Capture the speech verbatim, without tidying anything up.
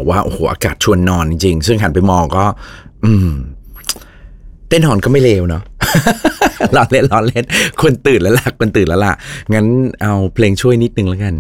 บอกว่าโอ้โหอากาศชวนนอนจริงๆซึ่งหันไปมองก็อืมเต้นหอนก็ไม่เลวเนาะ ล้อเล่นล้อเล่นคนตื่นแล้วล่ะคนตื่นแล้วล่ะงั้นเอาเพลงช่วยนิดนึงแล้วกัน